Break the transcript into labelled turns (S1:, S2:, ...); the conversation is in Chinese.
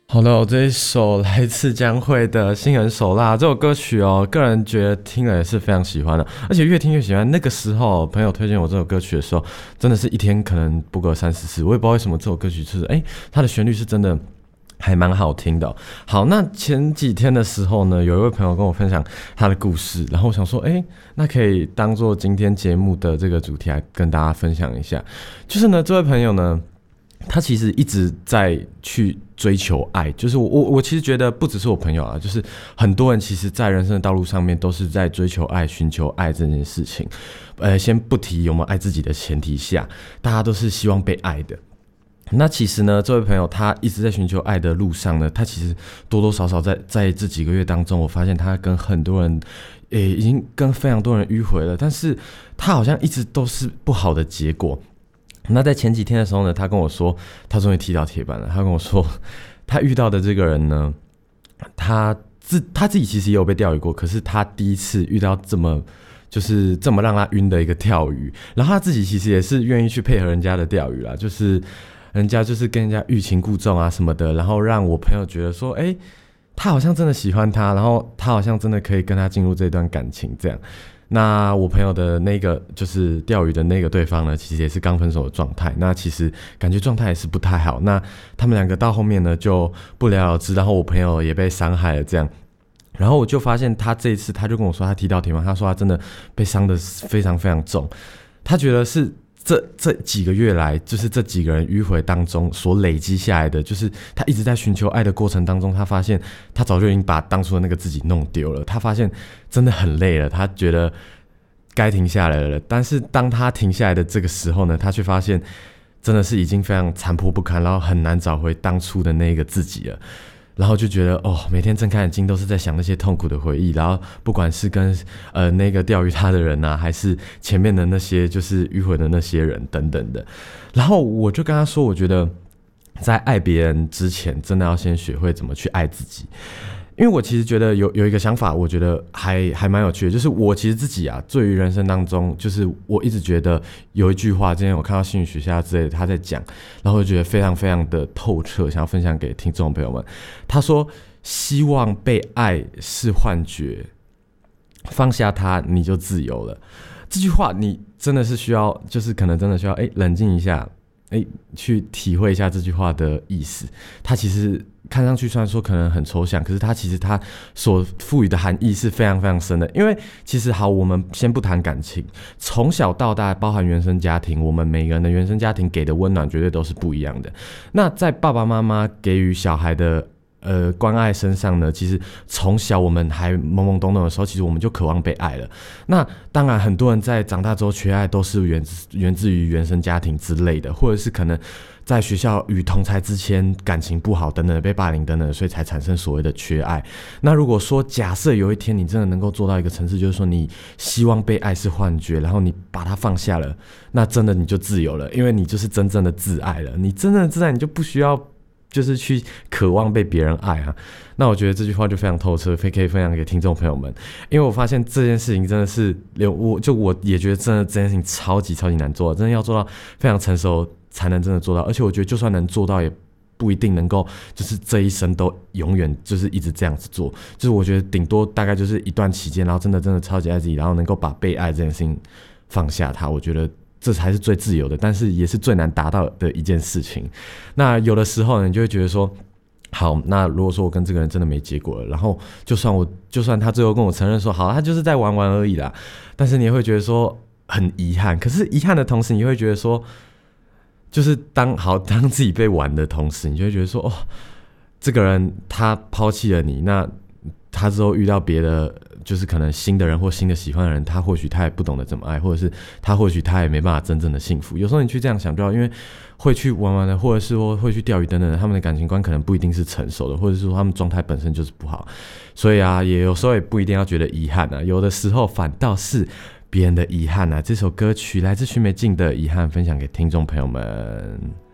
S1: 好的，我这一首来自江蕙的《心狠手辣》这首歌曲个人觉得听了也是非常喜欢的，而且越听越喜欢。那个时候朋友推荐我这首歌曲的时候，真的是一天可能播个3-4次，我也不知道为什么这首歌曲就是它的旋律是真的还蛮好听的。好，那前几天的时候呢，有一位朋友跟我分享他的故事，然后我想说，那可以当做今天节目的这个主题来跟大家分享一下。就是呢，这位朋友呢，他其实一直在去追求爱，就是我其实觉得不只是我朋友啊，就是很多人其实在人生的道路上面都是在追求爱、寻求爱这件事情。先不提有没有爱自己的前提下，大家都是希望被爱的。那其实呢，这位朋友他一直在寻求爱的路上呢，他其实多多少少在这几个月当中，我发现他跟很多人已经跟非常多人迂回了，但是他好像一直都是不好的结果。那在前几天的时候呢，他跟我说他终于踢到铁板了。他跟我说他遇到的这个人呢，他自己其实也有被钓鱼过，可是他第一次遇到这么让他晕的一个钓鱼，然后他自己其实也是愿意去配合人家的钓鱼啦，就是人家就是跟人家欲擒故纵啊什么的，然后让我朋友觉得说他好像真的喜欢他，然后他好像真的可以跟他进入这段感情这样。那我朋友的那个就是钓鱼的那个对方呢，其实也是刚分手的状态，那其实感觉状态也是不太好，那他们两个到后面呢就不了了之，然后我朋友也被伤害了这样。然后我就发现他这一次他就跟我说他踢到铁板，他说他真的被伤得非常非常重，他觉得是这几个月来，就是这几个人迂回当中所累积下来的，就是他一直在寻求爱的过程当中，他发现他早就已经把当初的那个自己弄丢了，他发现真的很累了，他觉得该停下来了。但是当他停下来的这个时候呢，他却发现真的是已经非常残破不堪，然后很难找回当初的那个自己了。然后就觉得每天睁开眼睛都是在想那些痛苦的回忆，然后不管是跟那个钓鱼他的人啊，还是前面的那些就是迂回的那些人等等的。然后我就跟他说，我觉得在爱别人之前，真的要先学会怎么去爱自己。因为我其实觉得有一个想法，我觉得还蛮有趣的，就是我其实自己啊，对于人生当中，就是我一直觉得有一句话，之前我看到心理学家之类的他在讲，然后我觉得非常非常的透彻，想要分享给听众朋友们。他说：希望被爱是幻觉，放下它你就自由了。这句话你真的是需要，就是可能真的需要冷静一下，去体会一下这句话的意思。它其实看上去虽然说可能很抽象，可是它其实它所赋予的含义是非常非常深的。因为其实好，我们先不谈感情，从小到大包含原生家庭，我们每个人的原生家庭给的温暖绝对都是不一样的。那在爸爸妈妈给予小孩的关爱身上呢，其实从小我们还懵懵懂懂的时候，其实我们就渴望被爱了。那当然很多人在长大之后缺爱都是源自于原生家庭之类的，或者是可能在学校与同侪之间感情不好等等，被霸凌等等，所以才产生所谓的缺爱。那如果说假设有一天你真的能够做到一个层次，就是说你希望被爱是幻觉，然后你把它放下了，那真的你就自由了，因为你就是真正的自爱了。你真正的自爱，你就不需要就是去渴望被别人爱啊。那我觉得这句话就非常透彻，可以分享给听众朋友们。因为我发现这件事情真的是我也觉得真的这件事情超级超级难做，真的要做到非常成熟才能真的做到。而且我觉得就算能做到，也不一定能够就是这一生都永远就是一直这样子做。就是我觉得顶多大概就是一段期间，然后真的超级爱自己，然后能够把被爱这件事情放下它，我觉得这才是最自由的，但是也是最难达到的一件事情。那有的时候呢，你就会觉得说，好，那如果说我跟这个人真的没结果了，然后就算他最后跟我承认说，好，他就是在玩玩而已啦，但是你也会觉得说很遗憾。可是遗憾的同时，你会觉得说，就是当自己被玩的同时，你就会觉得说，这个人他抛弃了你，那他之后遇到别的就是可能新的人或新的喜欢的人，他或许他也不懂得怎么爱，或者是他或许他也没办法真正的幸福。有时候你去这样想就好，因为会去玩玩的，或者是说会去钓鱼等等的，他们的感情观可能不一定是成熟的，或者是说他们状态本身就是不好。所以啊，也有时候也不一定要觉得遗憾啊，有的时候反倒是别人的遗憾啊。这首歌曲来自许美静的《遗憾》，分享给听众朋友们。